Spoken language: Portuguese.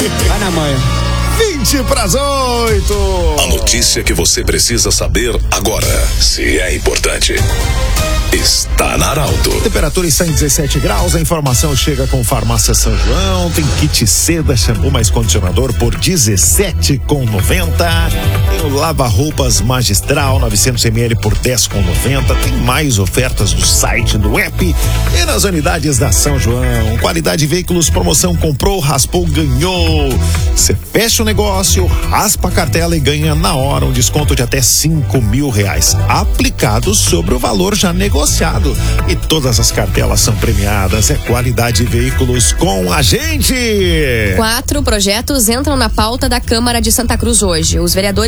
Vai na manhã. 20 para as 8. A notícia que você precisa saber agora, se é importante, está na Arauto. Temperatura está em 17 graus. A informação chega com Farmácia São João. Tem kit seda, shampoo mais condicionador por R$17,90. Tem o lava-roupas magistral 900 ml por R$10,90. Tem mais ofertas no site, no app e nas unidades da São João. Qualidade Veículos, promoção comprou, raspou, ganhou. Você fecha o negócio, raspa a cartela e ganha na hora um desconto de até R$5.000 aplicado sobre o valor já negociado. E todas as cartelas são premiadas. É Qualidade Veículos com a gente. 4 projetos entram na pauta da Câmara de Santa Cruz hoje. Os vereadores